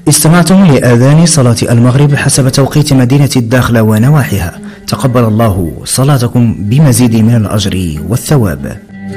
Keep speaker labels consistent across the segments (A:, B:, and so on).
A: استمعتم لآذان صلاة المغرب حسب توقيت مدينة الداخلة ونواحيها. تقبل الله صلاتكم بمزيد من الأجر والثواب.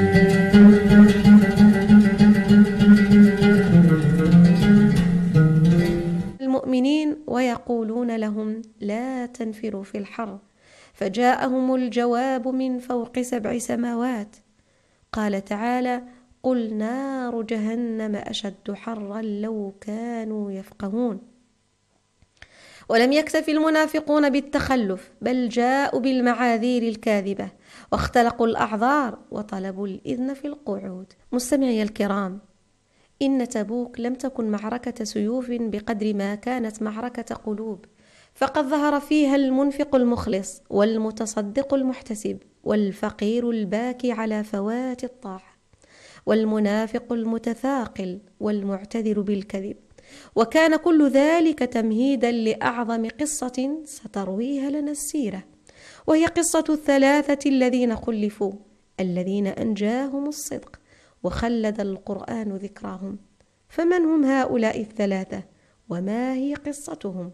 B: المؤمنين ويقولون لهم لا تنفروا في الحر، فجاءهم الجواب من فوق 7 سماوات. قال تعالى: قل نار جهنم أشد حرا لو كانوا يفقهون. ولم يكتف المنافقون بالتخلف، بل جاءوا بالمعاذير الكاذبة واختلقوا الأعذار وطلبوا الإذن في القعود. مستمعي الكرام، إن تبوك لم تكن معركة سيوف بقدر ما كانت معركة قلوب، فقد ظهر فيها المنفق المخلص والمتصدق المحتسب والفقير الباكي على فوات الطاعة والمنافق المتثاقل والمعتذر بالكذب، وكان كل ذلك تمهيدا لأعظم قصة سترويها لنا السيرة، وهي قصة 3 الذين خلفوا، الذين أنجاهم الصدق وخلد القرآن ذكراهم. فمن هم هؤلاء 3 وما هي قصتهم؟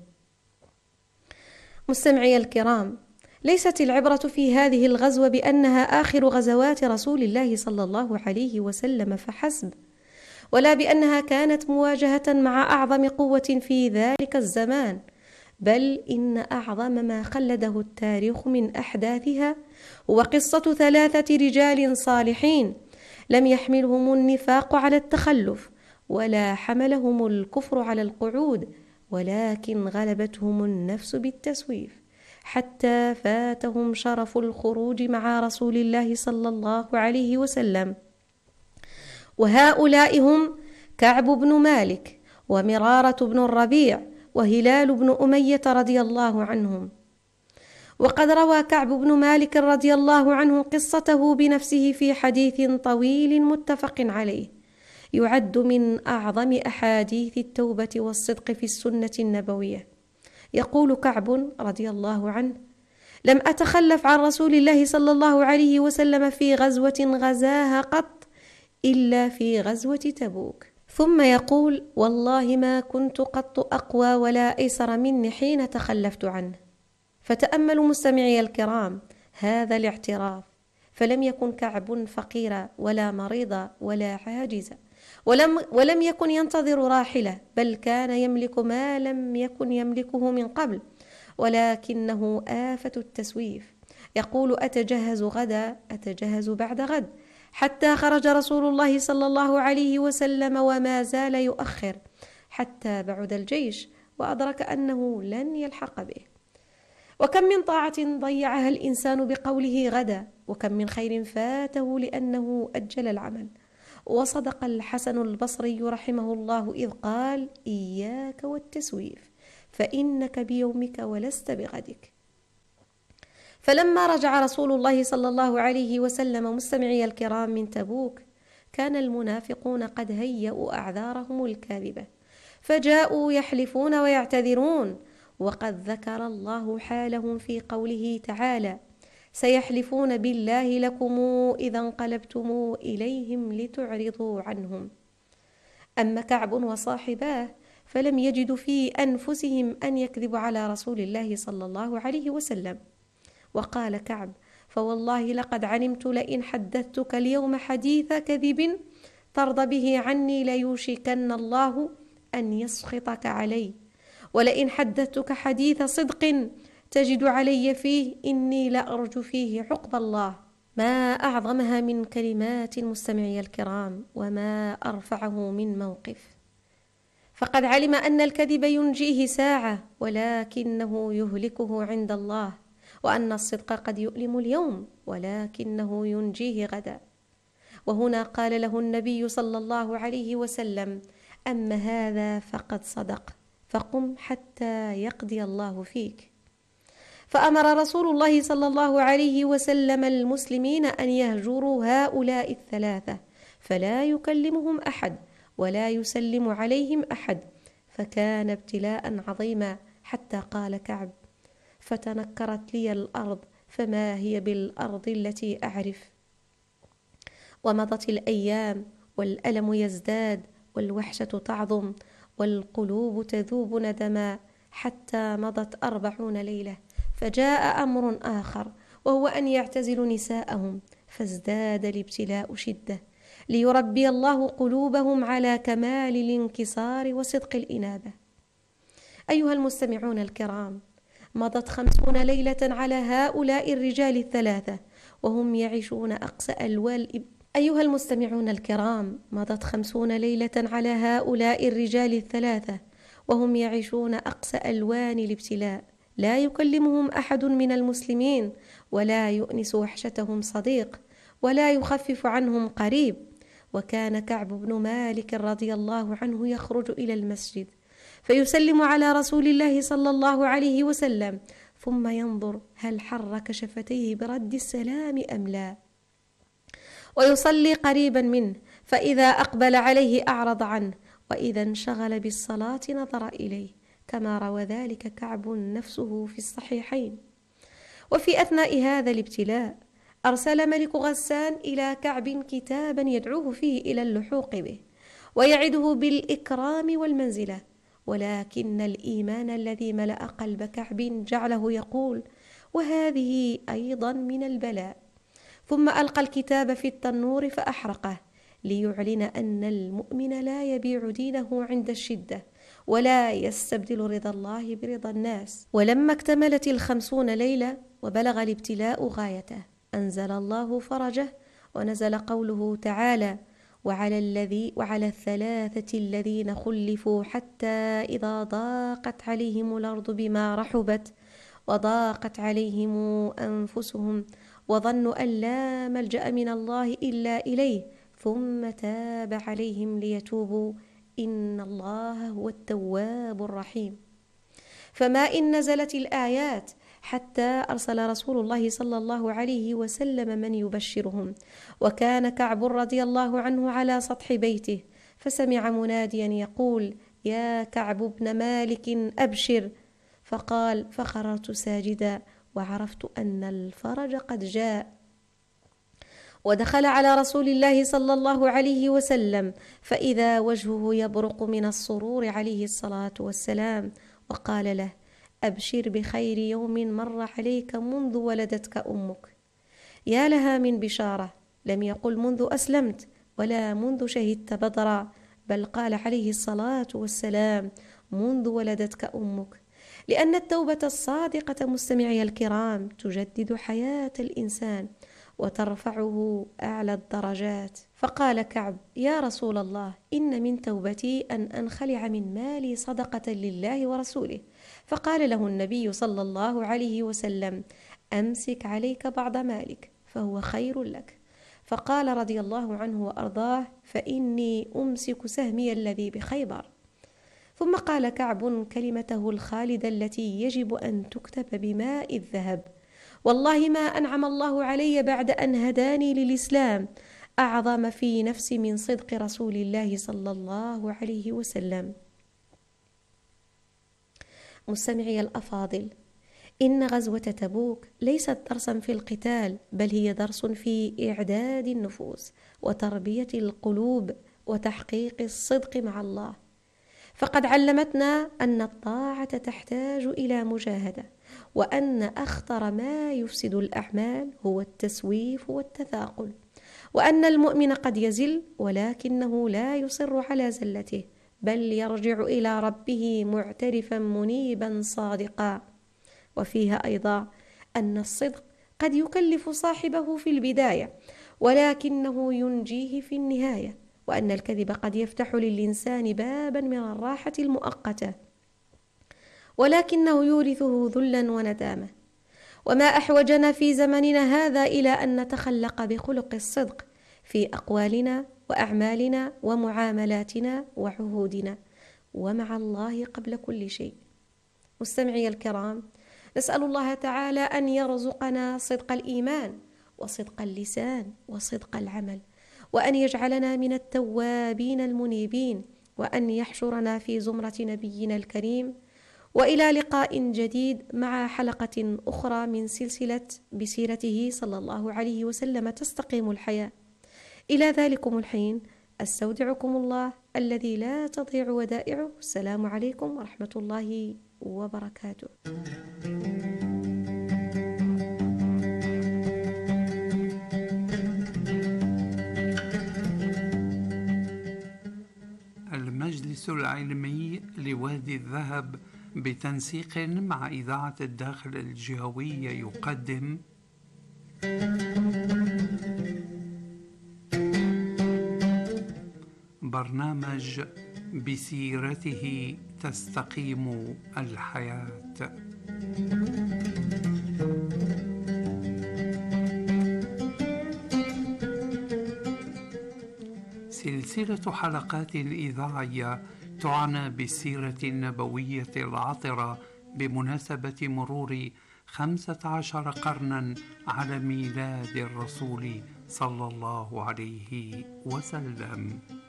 B: مستمعي الكرام، ليست العبرة في هذه الغزوة بأنها آخر غزوات رسول الله صلى الله عليه وسلم فحسب، ولا بأنها كانت مواجهة مع أعظم قوة في ذلك الزمان، بل إن أعظم ما خلده التاريخ من أحداثها هو قصة 3 رجال صالحين لم يحملهم النفاق على التخلف، ولا حملهم الكفر على القعود، ولكن غلبتهم النفس بالتسويف، حتى فاتهم شرف الخروج مع رسول الله صلى الله عليه وسلم. وهؤلاء هم كعب بن مالك ومرارة بن الربيع وهلال بن أمية رضي الله عنهم. وقد روى كعب بن مالك رضي الله عنه قصته بنفسه في حديث طويل متفق عليه، يعد من أعظم أحاديث التوبة والصدق في السنة النبوية. يقول كعب رضي الله عنه: لم أتخلف عن رسول الله صلى الله عليه وسلم في غزوة غزاها قط إلا في غزوة تبوك. ثم يقول: والله ما كنت قط أقوى ولا أيسر مني حين تخلفت عنه. فتأملوا مستمعي الكرام هذا الاعتراف، فلم يكن كعب فقيرا ولا مريضا ولا عاجزا، ولم يكن ينتظر راحلة، بل كان يملك ما لم يكن يملكه من قبل، ولكنه آفة التسويف. يقول: أتجهز غدا، أتجهز بعد غد، حتى خرج رسول الله صلى الله عليه وسلم وما زال يؤخر حتى بعد الجيش وأدرك أنه لن يلحق به. وكم من طاعة ضيعها الإنسان بقوله غدا، وكم من خير فاته لأنه أجل العمل. وصدق الحسن البصري رحمه الله إذ قال: إياك والتسويف، فإنك بيومك ولست بغدك. فلما رجع رسول الله صلى الله عليه وسلم مستمعي الكرام من تبوك، كان المنافقون قد هيئوا أعذارهم الكاذبة، فجاءوا يحلفون ويعتذرون، وقد ذكر الله حالهم في قوله تعالى: سيحلفون بالله لكم إذا انقلبتم إليهم لتعرضوا عنهم. أما كعب وصاحباه فلم يجدوا في أنفسهم أن يكذبوا على رسول الله صلى الله عليه وسلم. وقال كعب: فوالله لقد علمت لئن حدثتك اليوم حديث كذب ترضى به عني ليوشكن الله أن يسخطك علي، ولئن حدثتك حديث صدق تجد علي فيه إني لأرجو فيه عقب الله. ما أعظمها من كلمات مستمعي الكرام، وما أرفعه من موقف. فقد علم أن الكذب ينجيه ساعة ولكنه يهلكه عند الله، وأن الصدق قد يؤلم اليوم ولكنه ينجيه غدا. وهنا قال له النبي صلى الله عليه وسلم: أما هذا فقد صدق، فقم حتى يقضي الله فيك. فأمر رسول الله صلى الله عليه وسلم المسلمين أن يهجروا هؤلاء 3، فلا يكلمهم أحد ولا يسلم عليهم أحد، فكان ابتلاء عظيما، حتى قال كعب: فتنكرت لي الأرض فما هي بالأرض التي أعرف. ومضت الأيام والألم يزداد والوحشة تعظم، والقلوب تذوب ندما حتى مضت 40 ليلة، فجاء أمر آخر وهو أن يعتزلوا نساءهم، فازداد الابتلاء شدة ليربي الله قلوبهم على كمال الانكسار وصدق الإنابة. أيها المستمعون الكرام، مضت 50 ليلة على هؤلاء الرجال الثلاثة وهم يعيشون أقصى أيها المستمعون الكرام، مضت 50 ليلة على هؤلاء الرجال الثلاثة وهم يعيشون أقصى ألوان الابتلاء، لا يكلمهم أحد من المسلمين، ولا يؤنس وحشتهم صديق، ولا يخفف عنهم قريب. وكان كعب بن مالك رضي الله عنه يخرج إلى المسجد فيسلم على رسول الله صلى الله عليه وسلم، ثم ينظر هل حرك شفتيه برد السلام أم لا، ويصلي قريبا منه، فإذا أقبل عليه أعرض عنه، وإذا انشغل بالصلاة نظر إليه، كما روى ذلك كعب نفسه في الصحيحين. وفي أثناء هذا الابتلاء أرسل ملك غسان إلى كعب كتابا يدعوه فيه إلى اللحوق به ويعده بالإكرام والمنزلة، ولكن الإيمان الذي ملأ قلب كعب جعله يقول: وهذه أيضا من البلاء. ثم ألقى الكتاب في التنور فأحرقه ليعلن أن المؤمن لا يبيع دينه عند الشدة، ولا يستبدل رضا الله برضا الناس. ولما اكتملت 50 ليلة وبلغ الابتلاء غايته، أنزل الله فرجه ونزل قوله تعالى: وعلى الثلاثة الذين خلفوا حتى إذا ضاقت عليهم الأرض بما رحبت وضاقت عليهم أنفسهم وظنوا أن لا ملجأ من الله إلا إليه ثم تاب عليهم ليتوبوا إن الله هو التواب الرحيم. فما إن نزلت الآيات حتى أرسل رسول الله صلى الله عليه وسلم من يبشرهم، وكان كعب رضي الله عنه على سطح بيته فسمع مناديا يقول: يا كعب بن مالك أبشر، فقال: فخررت ساجدا وعرفت أن الفرج قد جاء. ودخل على رسول الله صلى الله عليه وسلم فإذا وجهه يبرق من السرور عليه الصلاة والسلام، وقال له: أبشر بخير يوم مر عليك منذ ولدتك أمك. يا لها من بشارة، لم يقل منذ أسلمت ولا منذ شهدت بدرا، بل قال عليه الصلاة والسلام: منذ ولدتك أمك، لأن التوبة الصادقة مستمعي الكرام تجدد حياة الإنسان وترفعه أعلى الدرجات. فقال كعب: يا رسول الله، إن من توبتي أن أنخلع من مالي صدقة لله ورسوله. فقال له النبي صلى الله عليه وسلم: أمسك عليك بعض مالك فهو خير لك. فقال رضي الله عنه وأرضاه: فإني أمسك سهمي الذي بخيبر. ثم قال كعب كلمته الخالدة التي يجب أن تكتب بماء الذهب: والله ما أنعم الله علي بعد أن هداني للإسلام أعظم في نفسي من صدق رسول الله صلى الله عليه وسلم. مستمعي الأفاضل، إن غزوة تبوك ليست درسا في القتال، بل هي درس في إعداد النفوس وتربية القلوب وتحقيق الصدق مع الله. فقد علمتنا أن الطاعة تحتاج إلى مجاهدة، وأن أخطر ما يفسد الأعمال هو التسويف والتثاقل، وأن المؤمن قد يزل ولكنه لا يصر على زلته، بل يرجع إلى ربه معترفا منيبا صادقا. وفيها أيضا أن الصدق قد يكلف صاحبه في البداية ولكنه ينجيه في النهاية، وأن الكذب قد يفتح للإنسان بابا من الراحة المؤقتة ولكنه يورثه ذلا وندامة. وما أحوجنا في زمننا هذا إلى أن نتخلق بخلق الصدق في أقوالنا وأعمالنا ومعاملاتنا وعهودنا ومع الله قبل كل شيء. مستمعي الكرام، نسأل الله تعالى أن يرزقنا صدق الإيمان وصدق اللسان وصدق العمل، وأن يجعلنا من التوابين المنيبين، وأن يحشرنا في زمرة نبينا الكريم. وإلى لقاء جديد مع حلقة أخرى من سلسلة بسيرته صلى الله عليه وسلم تستقيم الحياة. إلى ذلكم الحين أستودعكم الله الذي لا تضيع ودائعه. السلام عليكم ورحمة الله وبركاته.
C: المجلس العلمي لوادي الذهب بتنسيق مع إذاعة الداخل الجهوية يقدم برنامج بسيرته تستقيم الحياة. سلسلة حلقات إذاعية تعنى بالسيرة النبوية العطرة بمناسبة مرور 15 قرنا على ميلاد الرسول صلى الله عليه وسلم.